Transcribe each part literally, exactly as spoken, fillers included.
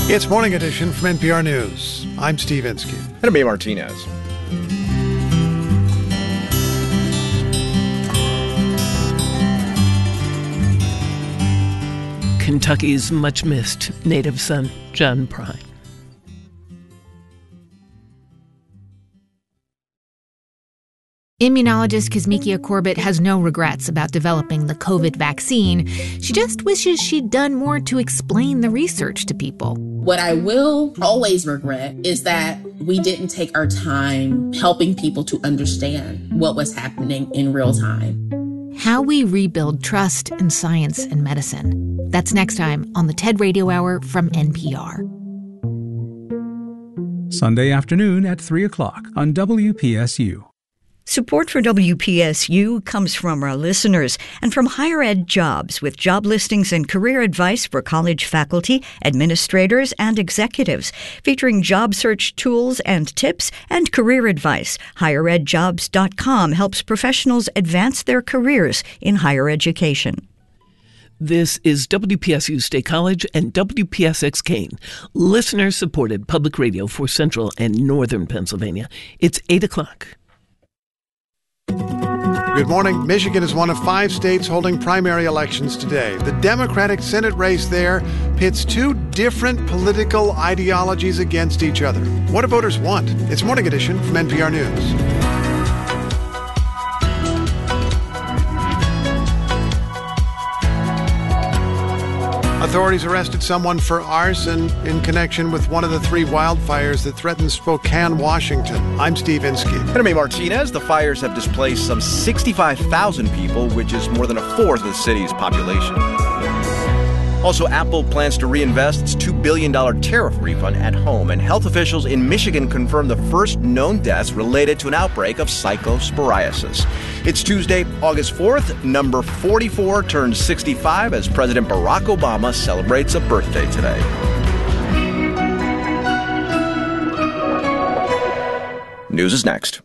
It's Morning Edition from N P R News. I'm Steve Inskeep. And I'm A. Martinez. Kentucky's much-missed native son, John Prine. Immunologist Kizzmekia Corbett has no regrets about developing the COVID vaccine. She just wishes she'd done more to explain the research to people. What I will always regret is that we didn't take our time helping people to understand what was happening in real time. How we rebuild trust in science and medicine. That's next time on the TED Radio Hour from N P R. Sunday afternoon at three o'clock on W P S U. Support for W P S U comes from our listeners and from Higher Ed Jobs, with job listings and career advice for college faculty, administrators, and executives, featuring job search tools and tips and career advice. higher ed jobs dot com helps professionals advance their careers in higher education. This is W P S U State College and W P S X Kane, listener-supported public radio for Central and Northern Pennsylvania. It's eight o'clock. Good morning. Michigan is one of five states holding primary elections today. The Democratic Senate race there pits two different political ideologies against each other. What do voters want? It's Morning Edition from N P R News. Authorities arrested someone for arson in connection with one of the three wildfires that threatened Spokane, Washington. I'm Steve Inskeep. And I'm A. Martinez. The fires have displaced some sixty-five thousand people, which is more than a fourth of the city's population. Also, Apple plans to reinvest its two billion dollars tariff refund at home, and health officials in Michigan confirmed the first known deaths related to an outbreak of cyclosporiasis. It's Tuesday, August fourth. Number forty-four turns sixty-five as President Barack Obama celebrates a birthday today. News is next.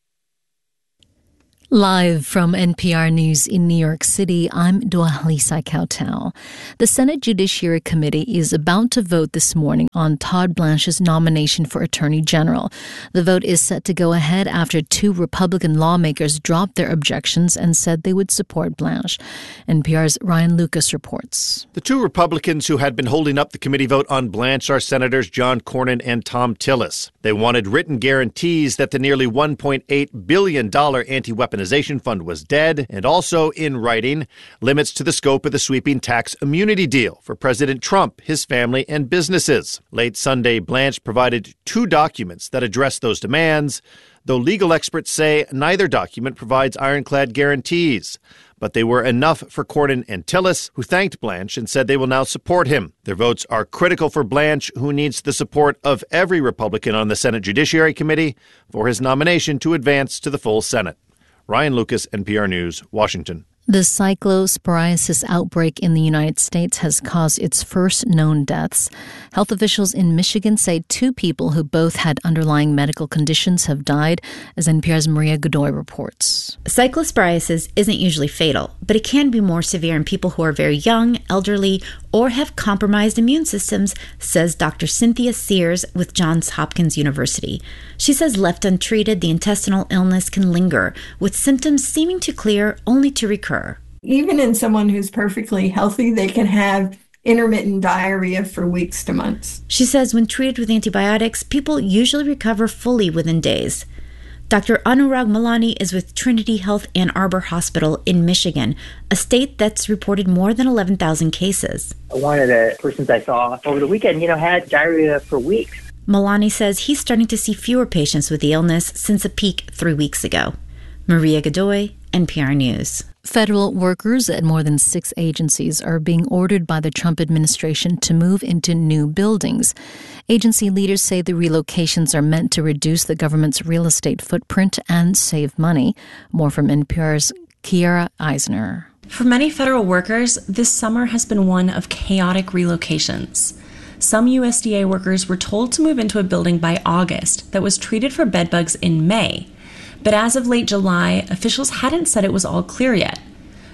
Live from N P R News in New York City, I'm Dwalisa Kautal. The Senate Judiciary Committee is about to vote this morning on Todd Blanche's nomination for Attorney General. The vote is set to go ahead after two Republican lawmakers dropped their objections and said they would support Blanche. N P R's Ryan Lucas reports. The two Republicans who had been holding up the committee vote on Blanche are Senators John Cornyn and Thom Tillis. They wanted written guarantees that the nearly one point eight billion dollars anti-weaponization fund was dead, and also, in writing, limits to the scope of the sweeping tax immunity deal for President Trump, his family, and businesses. Late Sunday, Blanche provided two documents that address those demands, though legal experts say neither document provides ironclad guarantees. But they were enough for Cornyn and Tillis, who thanked Blanche and said they will now support him. Their votes are critical for Blanche, who needs the support of every Republican on the Senate Judiciary Committee for his nomination to advance to the full Senate. Ryan Lucas, N P R News, Washington. The cyclosporiasis outbreak in the United States has caused its first known deaths. Health officials in Michigan say two people who both had underlying medical conditions have died, as N P R's Maria Godoy reports. Cyclosporiasis isn't usually fatal, but it can be more severe in people who are very young, elderly, or have compromised immune systems, says Doctor Cynthia Sears with Johns Hopkins University. She says left untreated, the intestinal illness can linger, with symptoms seeming to clear only to recur. Even in someone who's perfectly healthy, they can have intermittent diarrhea for weeks to months. She says when treated with antibiotics, people usually recover fully within days. Doctor Anurag Malani is with Trinity Health Ann Arbor Hospital in Michigan, a state that's reported more than eleven thousand cases. One of the persons I saw over the weekend, you know, had diarrhea for weeks. Malani says he's starting to see fewer patients with the illness since a peak three weeks ago. Maria Godoy, N P R News. Federal workers at more than six agencies are being ordered by the Trump administration to move into new buildings. Agency leaders say the relocations are meant to reduce the government's real estate footprint and save money. More from N P R's Kiara Eisner. For many federal workers, this summer has been one of chaotic relocations. Some U S D A workers were told to move into a building by August that was treated for bedbugs in May. But as of late July, officials hadn't said it was all clear yet.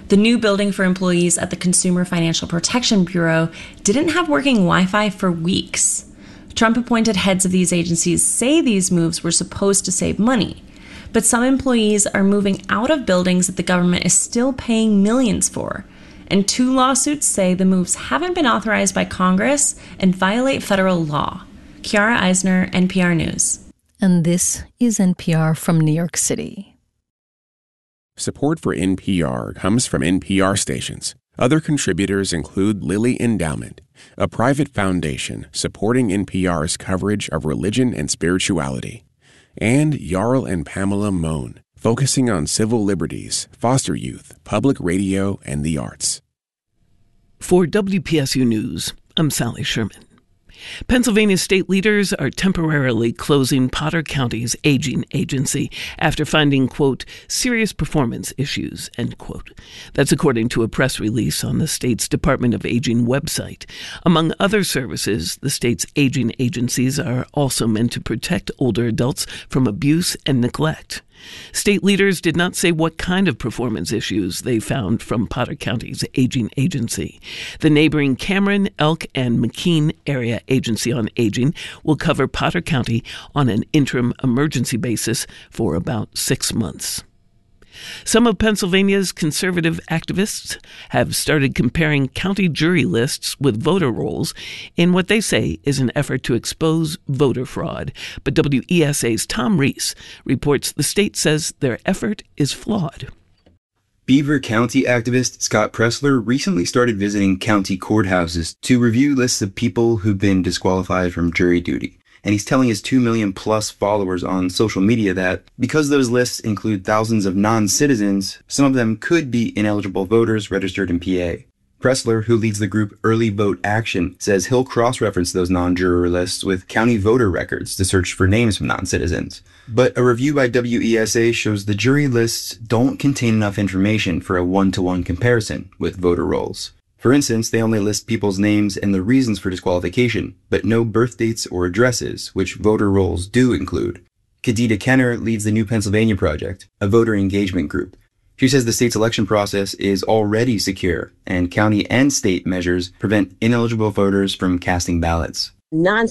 The new building for employees at the Consumer Financial Protection Bureau didn't have working Wi-Fi for weeks. Trump-appointed heads of these agencies say these moves were supposed to save money, but some employees are moving out of buildings that the government is still paying millions for. And two lawsuits say the moves haven't been authorized by Congress and violate federal law. Kiara Eisner, N P R News. And this is N P R from New York City. Support for N P R comes from N P R stations. Other contributors include Lilly Endowment, a private foundation supporting N P R's coverage of religion and spirituality, and Jarl and Pamela Mohn, focusing on civil liberties, foster youth, public radio, and the arts. For W P S U News, I'm Sally Sherman. Pennsylvania state leaders are temporarily closing Potter County's aging agency after finding, quote, serious performance issues, end quote. That's according to a press release on the state's Department of Aging website. Among other services, the state's aging agencies are also meant to protect older adults from abuse and neglect. State leaders did not say what kind of performance issues they found from Potter County's aging agency. The neighboring Cameron, Elk, and McKean Area Agency on Aging will cover Potter County on an interim emergency basis for about six months. Some of Pennsylvania's conservative activists have started comparing county jury lists with voter rolls in what they say is an effort to expose voter fraud. But W E S A's Tom Reese reports the state says their effort is flawed. Beaver County activist Scott Pressler recently started visiting county courthouses to review lists of people who've been disqualified from jury duty. And he's telling his two million plus followers on social media that because those lists include thousands of non-citizens, some of them could be ineligible voters registered in P A. Pressler, who leads the group Early Vote Action, says he'll cross-reference those non-juror lists with county voter records to search for names from non-citizens. But a review by W E S A shows the jury lists don't contain enough information for a one-to-one comparison with voter rolls. For instance, they only list people's names and the reasons for disqualification, but no birth dates or addresses, which voter rolls do include. Kadita Kenner leads the New Pennsylvania Project, a voter engagement group. She says the state's election process is already secure, and county and state measures prevent ineligible voters from casting ballots. Non